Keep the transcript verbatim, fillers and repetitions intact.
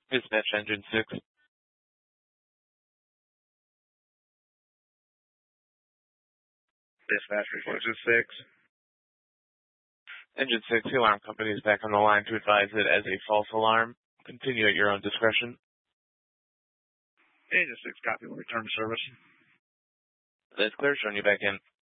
Dispatch Engine six. Dispatch report to six. Engine six, the alarm company is back on the line to advise it as a false alarm. Continue at your own discretion. Engine six, copy. We'll return to service. That's clear. Showing you back in.